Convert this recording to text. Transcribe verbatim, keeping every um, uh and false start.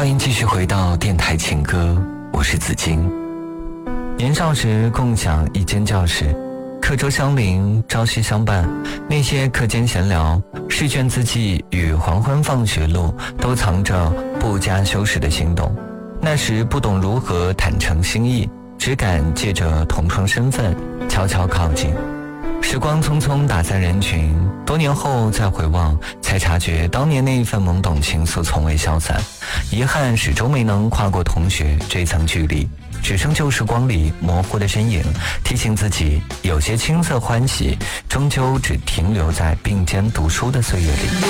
欢迎继续回到电台情歌，我是子金。年少时共享一间教室，课桌相邻，朝夕相伴，那些课间闲聊、试卷字迹与黄昏放学路，都藏着不加修饰的心动。那时不懂如何坦诚心意，只敢借着同窗身份悄悄靠近。时光匆匆打散人群，多年后再回望，才察觉当年那一份懵懂情愫从未消散，遗憾始终没能跨过同学这层距离，只剩旧时光里模糊的身影，提醒自己有些青涩欢喜终究只停留在并肩读书的岁月里。